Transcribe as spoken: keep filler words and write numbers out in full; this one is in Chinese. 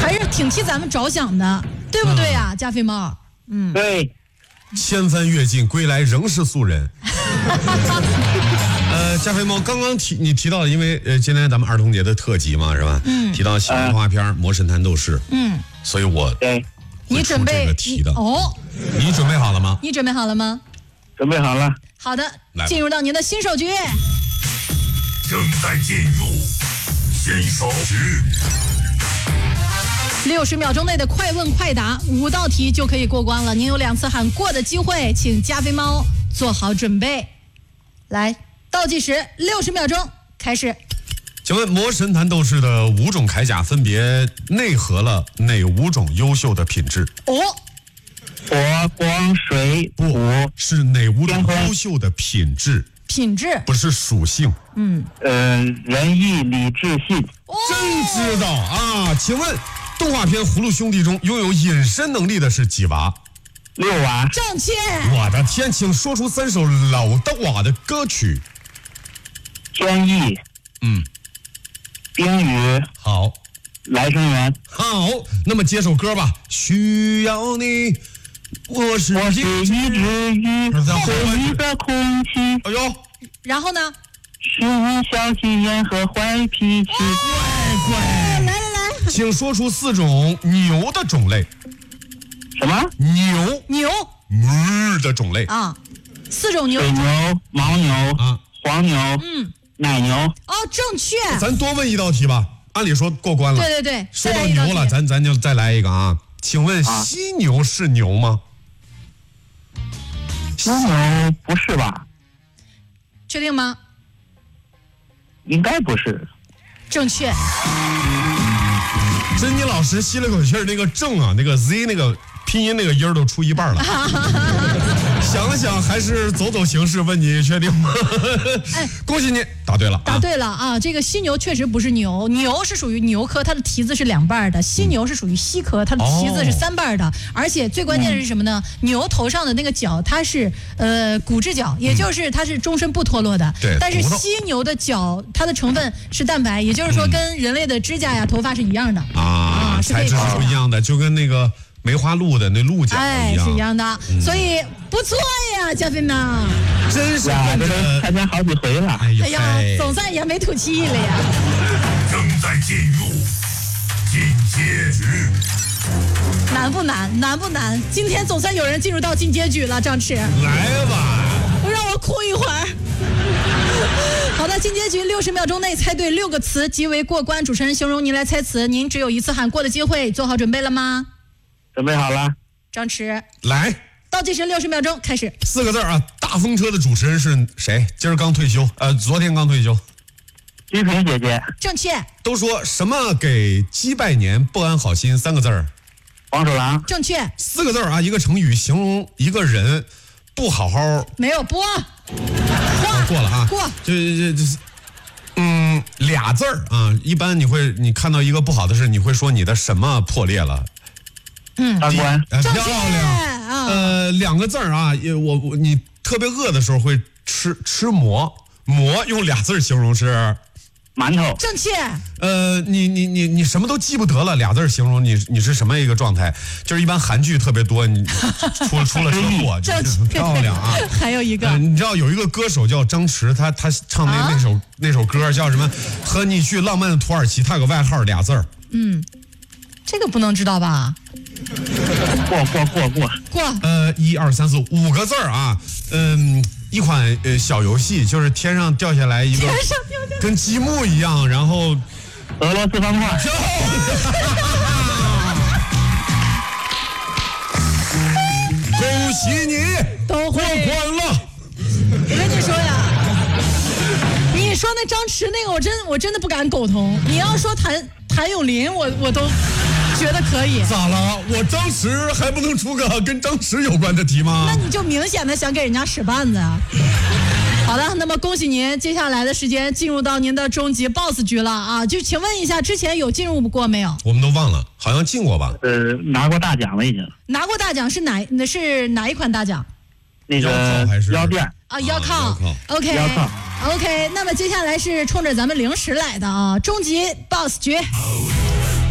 还是挺替咱们着想的，对不对呀、啊，加菲猫？嗯， 对。 千帆越尽，归来仍是素人。呃，加菲猫刚刚提你提到了，因为呃今天咱们儿童节的特辑嘛，是吧？嗯。提到喜欢动画片《魔神坛斗士》。嗯。所以我对。 你准备这个题的哦？ 你准备好了吗？ 你准备好了吗？ 准备好了。 好的，进入到您的新手局。 正在进入新手局。 六十秒钟内的快问快答，五道题就可以过关了。您有两次喊过的机会，请加菲猫做好准备。来，倒计时，六十秒钟开始。 请问魔神坛斗士的五种铠甲分别内合了哪五种优秀的品质？ 哦， 火、光、水、土， 是哪五种优秀的品质？ 品质不是属性。 嗯，呃，仁义礼智信。 哦、 真知道啊！请问动画片《葫芦兄弟》中拥有隐身能力的是几娃？ 六娃。 正确。 我的天，请说出三首老的娃的歌曲。 天意。 嗯。 冰雨。 好。 来生缘。 好，那么接首歌吧。需要你，我是我是一只鱼，回忆的空气。 哎呦。 然后呢？ 是你小心眼和坏脾气。 乖乖。 来来来， 请说出四种牛的种类。 什么？ 牛牛哞的种类啊，四种牛。 水牛、牦牛啊、 黄牛、 嗯、 奶牛。 哦，正确。 咱多问一道题吧，按理说过关了。 对对对， 说到牛了，咱咱就再来一个啊。请问犀牛是牛吗？ 犀牛不是吧？ 确定吗？ 应该不是。 正确。 珍妮老师吸了口气儿，那个正啊，那个 Z 那个拼音那个音儿都出一半了。想了想，还是走走形式，问你确定吗？哎，恭喜你答对了、啊。 答对了啊！这个犀牛确实不是牛，牛是属于牛科，它的蹄子是两半的；犀牛是属于犀科，它的蹄子是三半的。哦、而且最关键的是什么呢？嗯、牛头上的那个角，它是呃骨质角，也就是它是终身不脱落的。 对、嗯。 但是犀牛的角，它的成分是蛋白，也就是说跟人类的指甲呀、头发是一样的。 啊，啊材质是不一样的，就跟那个。梅花鹿的那鹿角哎，是一样的，嗯、所以不错呀，加菲猫， 真是呀，这都参加好几回了。 哎呀，哎呀总算扬眉吐气了呀。 正在进入进阶局， 难不难？难不难？今天总算有人进入到进阶局了，张弛。 来吧， 让我哭一会儿。好的，进阶局六十秒钟内猜对六个词即为过关。主持人形容您来猜词，您只有一次喊过的机会，做好准备了吗？ 准备好了。 张弛， 来， 倒计时六十秒钟，开始。 四个字啊，大风车的主持人是谁？今儿刚退休，呃，昨天刚退休。 金萍姐姐。 正确。 都说什么给鸡拜年不安好心？三个字儿。 黄鼠狼。 正确。 四个字啊，一个成语形容一个人不好好。 没有播。 过过了啊。 过。 这这这是。嗯，俩字儿啊，一般你会你看到一个不好的事，你会说你的什么破裂了？ 嗯， 大官、 呃、漂亮。啊、呃，两个字儿啊，我我你特别饿的时候会吃吃馍，馍用俩字形容是馒头。 正确。 呃，你你你你什么都记不得了，俩字形容你你是什么一个状态？就是一般韩剧特别多，你出出了车祸，就是漂亮啊。 还有一个、呃， 你知道有一个歌手叫张弛，他他唱那、啊、那首那首歌叫什么？和你去浪漫的土耳其，他有个外号俩字儿。 嗯，这个不能知道吧？ 过过过过过。 呃，一二三四五个字儿啊，嗯，一款呃小游戏，就是天上掉下来一个，跟积木一样，然后俄罗斯方块。 恭喜你都会过关了。 我跟你说呀，你说那张弛那个，我真我真的不敢苟同。你要说谭谭咏麟，我我都。觉得可以？ 咋了？我张弛还不能出个跟张弛有关的题吗？ 那你就明显的想给人家使绊子啊！好的，那么恭喜您，接下来的时间进入到您的终极 boss 局了啊！就请问一下，之前有进入过没有？ 我们都忘了，好像进过吧？ 呃，拿过大奖了已经。 拿过大奖是哪？那是哪一款大奖？ 那个腰垫啊，腰靠。OK。 腰靠。 OK， 那么接下来是冲着咱们零食来的啊！终极 boss 局。